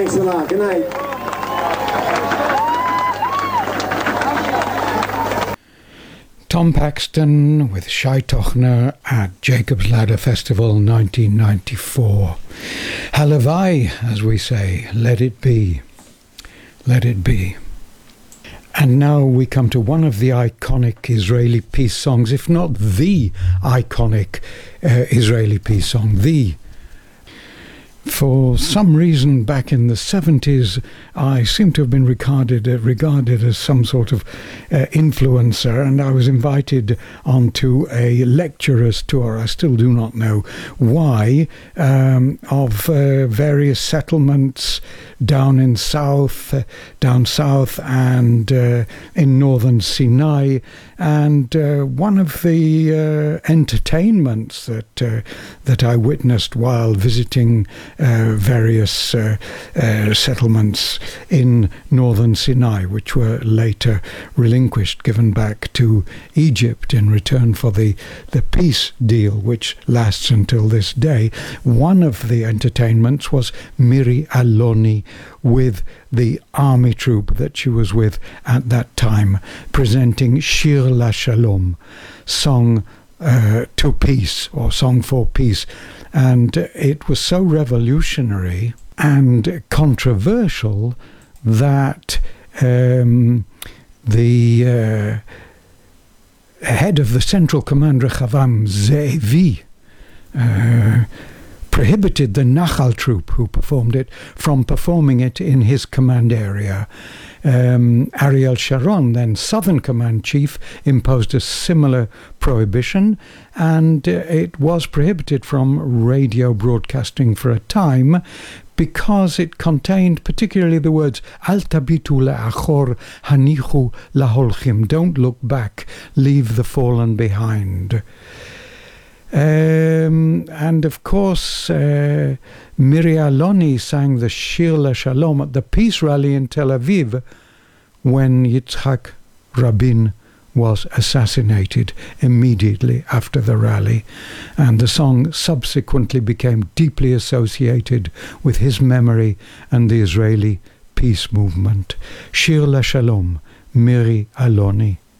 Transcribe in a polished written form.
Thanks a lot. Good night. Tom Paxton with Shai Tochner at Jacob's Ladder Festival 1994. Halavai, as we say, let it be. Let it be. And now we come to one of the iconic Israeli peace songs, if not the iconic Israeli peace song, For some reason, back in the 70s, I seem to have been regarded as some sort of influencer, and I was invited onto a lecturer's tour. I still do not know why, of various settlements down south and in northern Sinai. And one of the entertainments that I witnessed while visiting various settlements in northern Sinai, which were later relinquished, given back to Egypt in return for the peace deal, which lasts until this day. One of the entertainments was Miri Aloni with the army troop that she was with at that time, presenting Shir LaShalom, song to peace, or song for peace. And it was so revolutionary and controversial that the head of the Central Command, Rechavam Ze'evi, prohibited the Nachal troop who performed it from performing it in his command area. Ariel Sharon, then Southern Command Chief, imposed a similar prohibition, and it was prohibited from radio broadcasting for a time because it contained particularly the words Al tabitu le'achor hanichu laholchim, don't look back, leave the fallen behind. And of course, Miri Aloni sang the Shir LaShalom at the peace rally in Tel Aviv when Yitzhak Rabin was assassinated immediately after the rally, and the song subsequently became deeply associated with his memory and the Israeli peace movement. Shir LaShalom, Miri Aloni.